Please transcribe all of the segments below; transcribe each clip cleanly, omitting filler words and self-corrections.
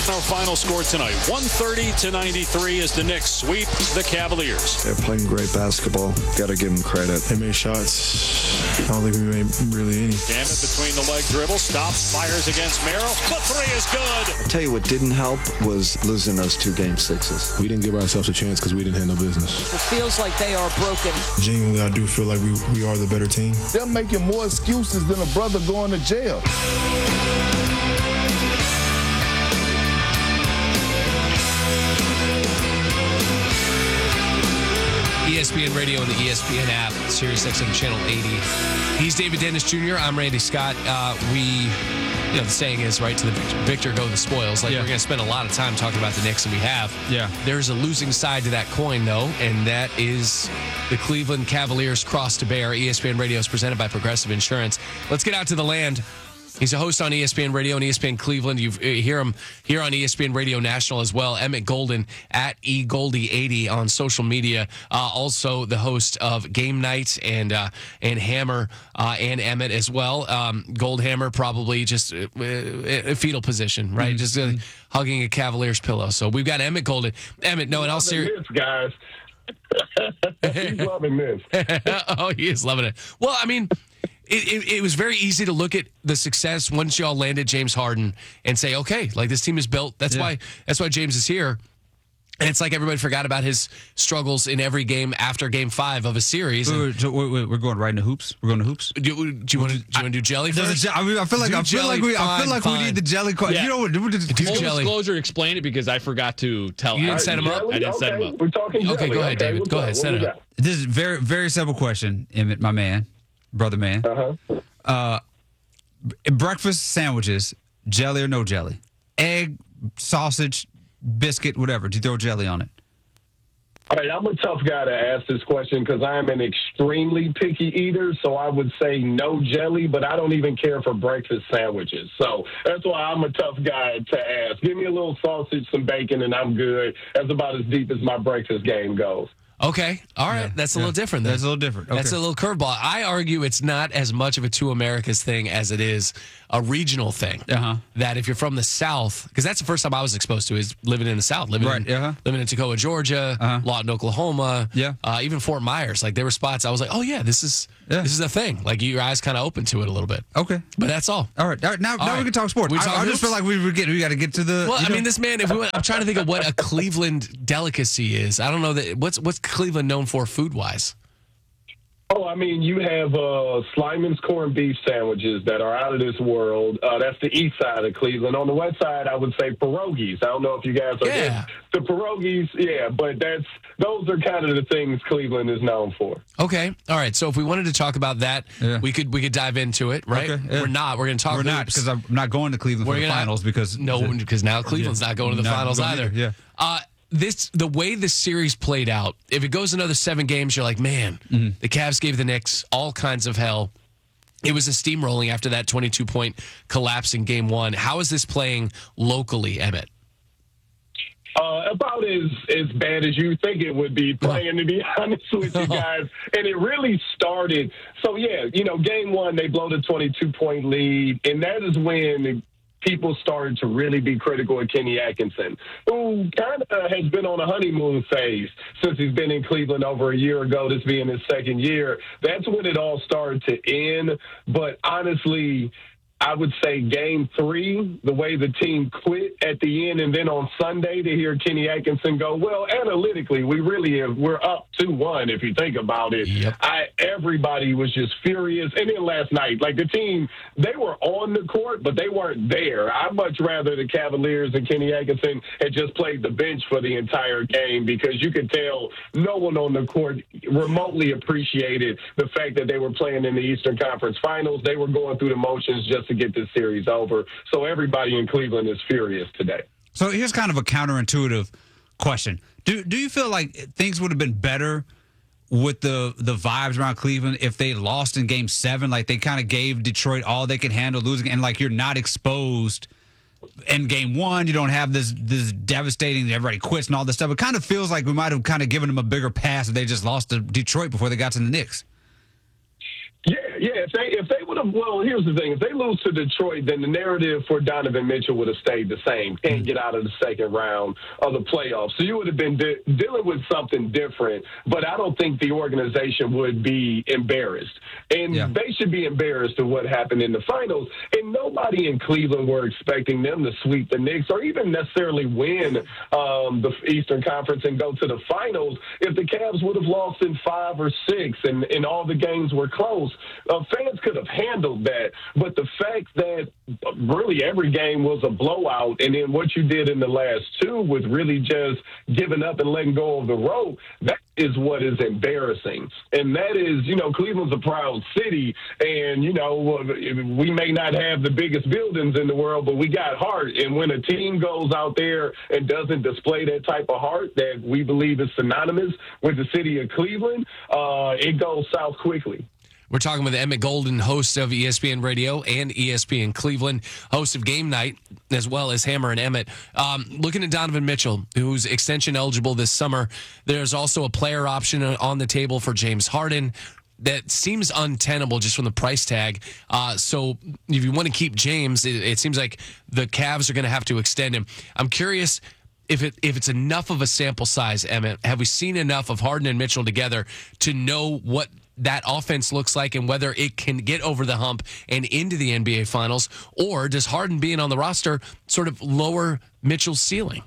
Our final score tonight, 130-93 as the Knicks sweep the Cavaliers. They're playing great basketball. Got to give them credit. They made shots. I don't think we made really any. Gambit between the leg dribble, stops, fires against Merrill. The three is good. I'll tell you what didn't help was losing those 2 game 6s. We didn't give ourselves a chance because we didn't have no business. It feels like they are broken. Genuinely, I do feel like we are the better team. They're making more excuses than a brother going to jail. ESPN Radio and the ESPN app, Sirius XM Channel 80. He's David Dennis Jr. I'm Randy Scott. The saying is, right, to the victor go the spoils. Like, we're going to spend a lot of time talking about the Knicks, and we have. Yeah. There's a losing side to that coin, though, and that is the Cleveland Cavaliers cross to bear. ESPN Radio is presented by Progressive Insurance. Let's get out to the land. He's a host on ESPN Radio and ESPN Cleveland. You hear him here on ESPN Radio National as well. Emmett Golden at eGoldie80 on social media. Also the host of Game Night and Hammer and Emmett as well. Goldhammer probably just a fetal position, right? Just hugging a Cavalier's pillow. So we've got Emmett Golden. Emmett, no, and I'll see guys. He's loving this. Oh, he is loving it. Well, I mean, it was very easy to look at the success once y'all landed James Harden and say, okay, like this team is built. That's why James is here. And it's like everybody forgot about his struggles in every game after Game 5 of a series. Wait, we're going right into hoops. We're going to hoops. Do you want to do jelly first? I feel like we need the jelly. Yeah. You know what? Full disclosure, explain it because I forgot to tell. You didn't set him up. I didn't set him up. We're talking jelly. Okay, go ahead, David. Go ahead, set it up. This is very, very simple question, Emmett, my man, brother man. Breakfast sandwiches, jelly or no jelly? Egg, sausage, biscuit, whatever. Do you throw jelly on it? All right, I'm a tough guy to ask this question because I'm an extremely picky eater, so I would say no jelly, but I don't even care for breakfast sandwiches. So that's why I'm a tough guy to ask. Give me a little sausage, some bacon, and I'm good. That's about as deep as my breakfast game goes. Okay. All right. Yeah. That's a little different then. That's a little different. Okay. That's a little curveball. I argue it's not as much of a two Americas thing as it is a regional thing. That if you're from the South, because that's the first time I was exposed to is living in the South, living in Tacoma, Georgia, Lawton, Oklahoma, even Fort Myers. Like there were spots I was like, oh yeah, this is a thing. Like your eyes kind of open to it a little bit. Okay. But that's all. All right. Now we can talk sports. I just feel like we got to get to the. Well, I mean, this man. I'm trying to think of what a Cleveland delicacy is. I don't know that. What's Cleveland known for food wise? Oh, I mean, you have Slyman's corned beef sandwiches that are out of this world. That's the east side of Cleveland. On the west side, I would say pierogies. I don't know if you guys are the pierogies. Yeah, but those are kind of the things Cleveland is known for. Okay, all right. So if we wanted to talk about that, we could dive into it, right? Okay, yeah. We're not. We're going to talk. We're not because I'm not going to Cleveland for the finals because now Cleveland's not going to the finals either. Yeah. The way this series played out, if it goes another 7 games, you're like, man, the Cavs gave the Knicks all kinds of hell. It was a steamrolling after that 22-point collapse in Game 1. How is this playing locally, Emmett? About as bad as you think it would be playing, to be honest with you guys. And it really started. So, Game 1, they blow the 22-point lead, and that is when people started to really be critical of Kenny Atkinson, who kind of has been on a honeymoon phase since he's been in Cleveland over a year ago, this being his second year. That's when it all started to end. But honestly, I would say Game 3, the way the team quit at the end, and then on Sunday to hear Kenny Atkinson go, well, analytically, we're up 2-1 if you think about it. Yep. Everybody was just furious. And then last night, like the team, they were on the court, but they weren't there. I'd much rather the Cavaliers and Kenny Atkinson had just played the bench for the entire game because you could tell no one on the court remotely appreciated the fact that they were playing in the Eastern Conference Finals. They were going through the motions just to get this series over. So everybody in Cleveland is furious today. So here's kind of a counterintuitive question. Do you feel like things would have been better with the vibes around Cleveland if they lost in Game 7? Like they kind of gave Detroit all they could handle losing, and like you're not exposed in Game 1. You don't have this devastating, everybody quits and all this stuff. It kind of feels like we might have kind of given them a bigger pass if they just lost to Detroit before they got to the Knicks. Yeah. If they would have, well, here's the thing: if they lose to Detroit, then the narrative for Donovan Mitchell would have stayed the same. Can't get out of the second round of the playoffs, so you would have been dealing with something different. But I don't think the organization would be embarrassed, and they should be embarrassed of what happened in the finals. And nobody in Cleveland were expecting them to sweep the Knicks or even necessarily win the Eastern Conference and go to the finals if the Cavs would have lost in 5 or 6 and all the games were close. Fans could have handled that, but the fact that really every game was a blowout, and then what you did in the last 2 with really just giving up and letting go of the rope, that is what is embarrassing. And that is, Cleveland's a proud city, and, we may not have the biggest buildings in the world, but we got heart. And when a team goes out there and doesn't display that type of heart that we believe is synonymous with the city of Cleveland, it goes south quickly. We're talking with Emmett Golden, host of ESPN Radio and ESPN Cleveland, host of Game Night, as well as Hammer and Emmett. Looking at Donovan Mitchell, who's extension eligible this summer, there's also a player option on the table for James Harden that seems untenable just from the price tag. So if you want to keep James, it seems like the Cavs are going to have to extend him. I'm curious if it's enough of a sample size, Emmett. Have we seen enough of Harden and Mitchell together to know what that offense looks like and whether it can get over the hump and into the NBA Finals? Or does Harden being on the roster sort of lower Mitchell's ceiling?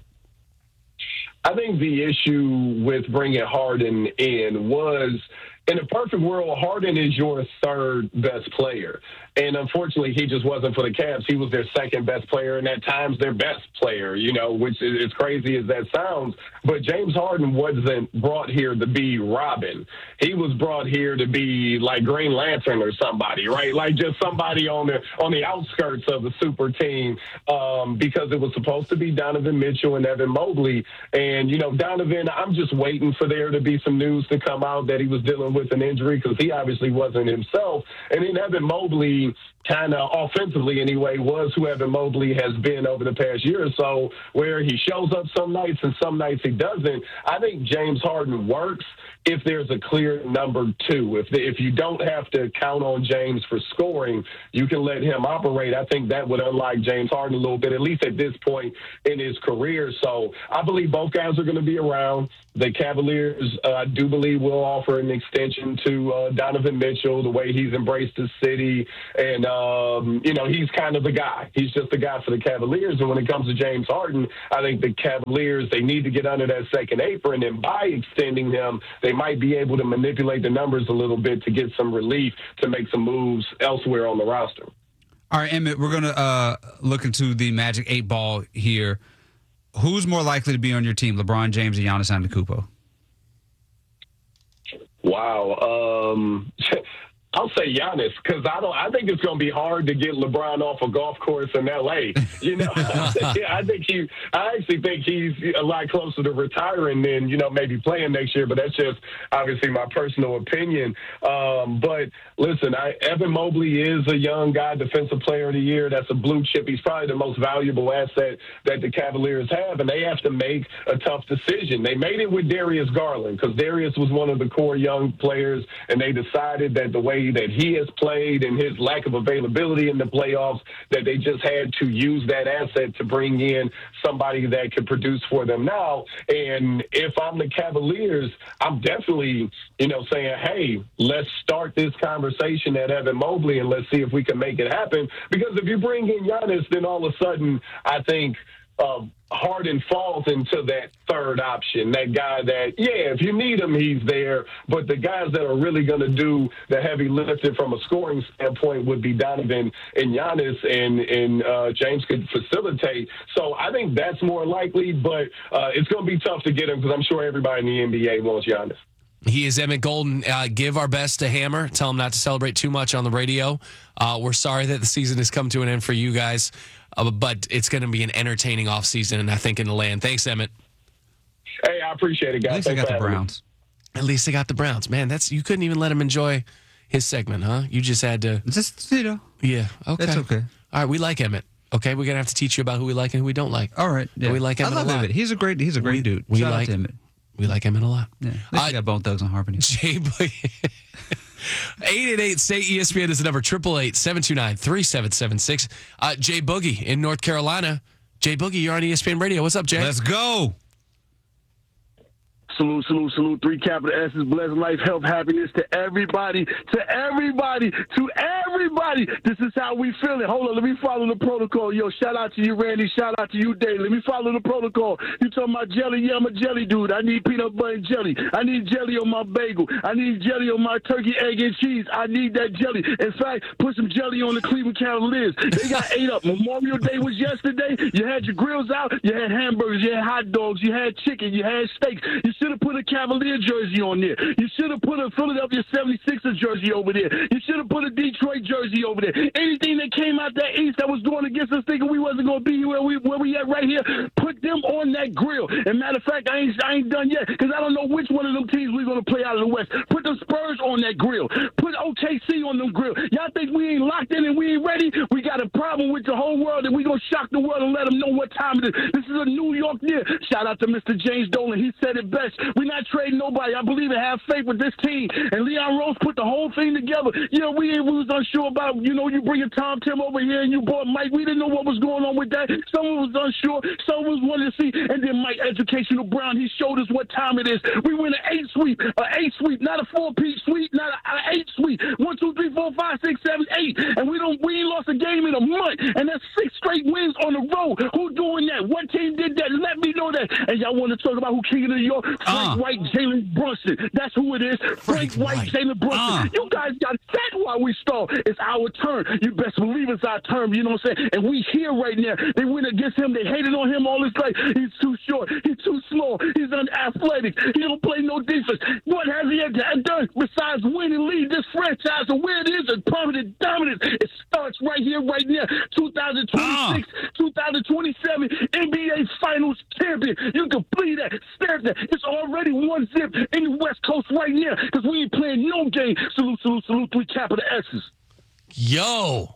I think the issue with bringing Harden in was, in a perfect world, Harden is your third best player. And unfortunately, he just wasn't for the Cavs. He was their second best player and at times their best player, which is as crazy as that sounds. But James Harden wasn't brought here to be Robin. He was brought here to be like Green Lantern or somebody, right? Like just somebody on the outskirts of the super team, because it was supposed to be Donovan Mitchell and Evan Mobley. And, Donovan, I'm just waiting for there to be some news to come out that he was dealing with an injury, because he obviously wasn't himself. And then Evan Mobley, kind of offensively anyway, was who Evan Mobley has been over the past year or so, where he shows up some nights and some nights he doesn't. I think James Harden works if there's a clear number 2. If you don't have to count on James for scoring, you can let him operate. I think that would unlock James Harden a little bit, at least at this point in his career. So I believe both guys are going to be around. The Cavaliers, I do believe, will offer an extension to Donovan Mitchell, the way he's embraced the city. And, he's kind of the guy. He's just the guy for the Cavaliers. And when it comes to James Harden, I think the Cavaliers, they need to get under that second apron. And by extending him, they might be able to manipulate the numbers a little bit to get some relief to make some moves elsewhere on the roster. All right, Emmett, we're going to look into the Magic 8 ball here. Who's more likely to be on your team, LeBron James or Giannis Antetokounmpo? Wow. I'll say Giannis, because I think it's going to be hard to get LeBron off a golf course in L.A. I actually think he's a lot closer to retiring than, maybe playing next year, but that's just obviously my personal opinion. But listen, Evan Mobley is a young guy, defensive player of the year. That's a blue chip. He's probably the most valuable asset that the Cavaliers have, and they have to make a tough decision. They made it with Darius Garland, because Darius was one of the core young players, and they decided that the way that he has played and his lack of availability in the playoffs, that they just had to use that asset to bring in somebody that could produce for them now. And if I'm the Cavaliers, I'm definitely, saying, hey, let's start this conversation at Evan Mobley and let's see if we can make it happen. Because if you bring in Giannis, then all of a sudden, I think Harden falls into that third option, that guy that, if you need him, he's there. But the guys that are really going to do the heavy lifting from a scoring standpoint would be Donovan and Giannis, and James could facilitate. So I think that's more likely, but it's going to be tough to get him, because I'm sure everybody in the NBA wants Giannis. He is Emmett Golden. Give our best to Hammer. Tell him not to celebrate too much on the radio. We're sorry that the season has come to an end for you guys, but it's going to be an entertaining offseason, I think, in the land. Thanks, Emmett. Hey, I appreciate it, guys. At least they got the Browns. At least they got the Browns. Man, you couldn't even let him enjoy his segment, huh? You just had to. Yeah, okay. That's okay. All right, we like Emmett. Okay, we're going to have to teach you about who we like and who we don't like. All right. Yeah. We like Emmett I love a lot. Emmett. He's a great dude. We Shout like out to Emmett. We like Emmett a lot. Yeah. At least you got Bone Thugs on Harmony. Jay 888-SAY-ESPN is the number. 888-729-3776. Jay Boogie in North Carolina. Jay Boogie, you're on ESPN Radio. What's up, Jay? Let's go. Salute, salute, salute. 3 capital S's. Bless life, health, happiness to everybody. To everybody. To everybody. This is how we feel it. Hold on. Let me follow the protocol. Yo, shout out to you, Randy. Shout out to you, Dave. Let me follow the protocol. You talking about jelly? Yeah, I'm a jelly dude. I need peanut butter and jelly. I need jelly on my bagel. I need jelly on my turkey, egg, and cheese. I need that jelly. In fact, put some jelly on the Cleveland Cavaliers. They got ate up. Memorial Day was yesterday. You had your grills out. You had hamburgers. You had hot dogs. You had chicken. You had steaks. You should have put a Cavalier jersey on there. You should have put a Philadelphia 76ers jersey over there. You should have put a Detroit jersey over there. Anything that came out that east that was going against us thinking we wasn't going to be where we at right here, put them on that grill. And matter of fact, I ain't done yet because I don't know which one of them teams we're going to play out of the West. Put the Spurs on that grill. Put OKC on them grill. Y'all think we ain't locked in and we ain't ready? We got a problem with the whole world and we going to shock the world and let them know what time it is. This is a New York year. Shout out to Mr. James Dolan. He said it best. We're not trading nobody. I believe in have faith with this team. And Leon Rose put the whole thing together. You know, we was unsure about, you know, you bringing Tom Tim over here and you brought Mike. We didn't know what was going on with that. Someone was unsure. Someone was wanting to see. And then Mike Educational Brown, he showed us what time it is. We win an 8 sweep, not a 4-piece sweep, not an 8 sweep. 1, 2, 3, 4, 5, 6, 7, 8. And we ain't lost a game in a month. And that's 6 straight wins on the road. Who doing that? What team did that? Let me know that. And y'all want to talk about who King of New York? Frank White, Jalen Brunson. That's who it is. Frank White, Jalen Brunson. You guys got that while we stall. It's our turn. You best believe it's our turn. You know what I'm saying? And we here right now. They went against him. They hated on him all his life. He's too short. He's too small. He's unathletic. He don't play no defense. What has he done besides win and lead this franchise? And where it is a permanent dominance. It starts right here, right now. 2026, 2027 NBA Finals champion. You can believe that. Stamp that. It's already 1-0 in the West Coast right now because we ain't playing no game. Salute, salute, salute. 3 capital S's. Yo.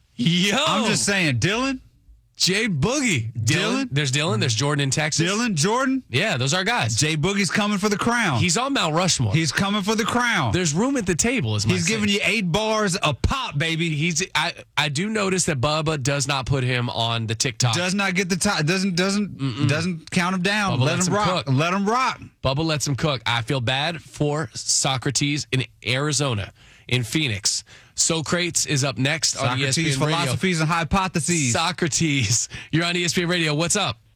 I'm just saying, Dylan. Jay Boogie. Dylan. There's Dylan. There's Jordan in Texas. Dylan, Jordan. Yeah, those are guys. Jay Boogie's coming for the crown. He's on Mount Rushmore. He's coming for the crown. There's room at the table, is my He's giving you 8 bars a pop, baby. I do notice that Bubba does not put him on the TikTok. Does not get the top. Doesn't count him down. Bubba Let him rock. cook. Let him rock. Bubba lets him cook. I feel bad for Socrates in Arizona, in Phoenix. Socrates is up next on ESPN Radio. Philosophies and Hypotheses. Socrates, you're on ESPN Radio. What's up?